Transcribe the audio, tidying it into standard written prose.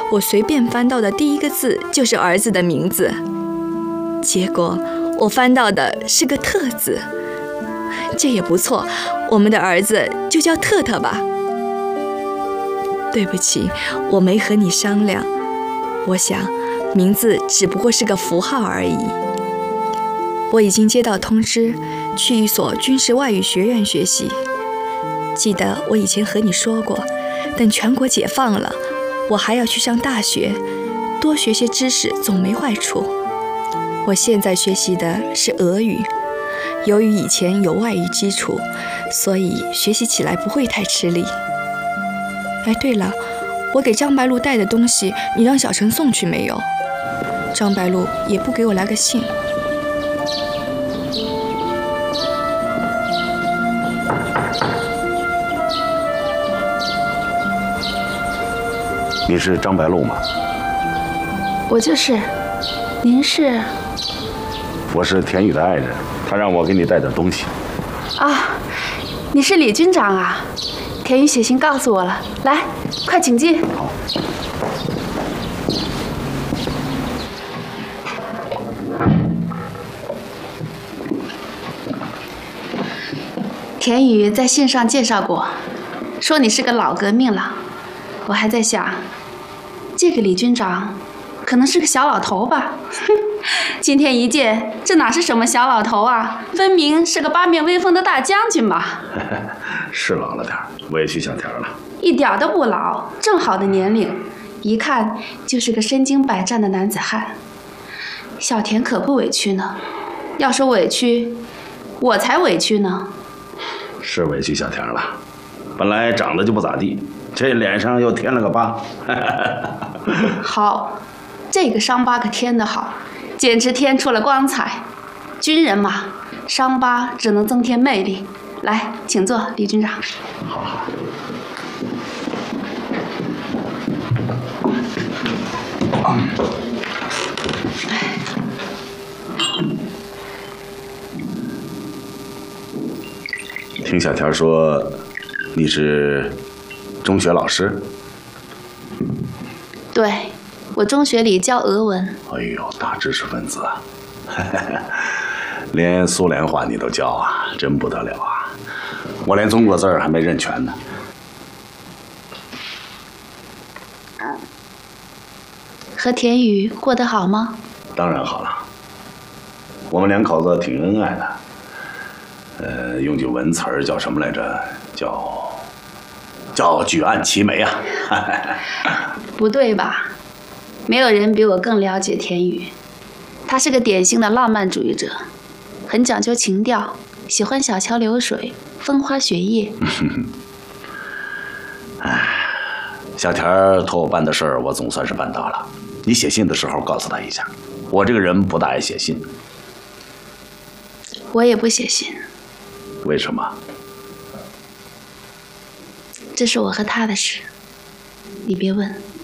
我随便翻到的第一个字就是儿子的名字，结果我翻到的是个特字。这也不错，我们的儿子就叫特特吧。对不起，我没和你商量，我想名字只不过是个符号而已。我已经接到通知，去一所军事外语学院学习。记得我以前和你说过，等全国解放了，我还要去上大学，多学些知识总没坏处。我现在学习的是俄语，由于以前有外语基础，所以学习起来不会太吃力。哎，对了，我给张白露带的东西，你让小陈送去没有？张白露也不给我来个信。 你是张白露吗？ 我就是。您是？ 我是田雨的爱人，他让我给你带点东西。 啊，你是李军长啊？田雨写信告诉我了，来，快请进。 好。 田雨在信上介绍过，说你是个老革命了。我还在想，这个李军长可能是个小老头吧？今天一见，这哪是什么小老头啊，分明是个八面威风的大将军嘛！ 是老了点，委屈小田了。 一点都不老，正好的年龄，一看就是个身经百战的男子汉。小田可不委屈呢，要说委屈，我才委屈呢。 是委屈小田了，本来长得就不咋地，这脸上又添了个疤。 好，这个伤疤可添得好，简直添出了光彩。军人嘛，伤疤只能增添魅力。来，请坐，李军长。 好好。听小田说，你是中学老师？ 对，我中学里教俄文。 哎呦，大知识分子啊！连苏联话你都教啊，真不得了啊！我连中国字儿还没认全呢。 和田雨过得好吗？ 当然好了，我们两口子挺恩爱的。用句文词儿叫什么来着？叫举案齐眉啊！ 不对吧？没有人比我更了解田雨，他是个典型的浪漫主义者，很讲究情调，喜欢小桥流水、风花雪月。 小田托我办的事儿，我总算是办到了。你写信的时候告诉他一下，我这个人不大爱写信。 我也不写信。 为什么？ 这是我和他的事，你别问。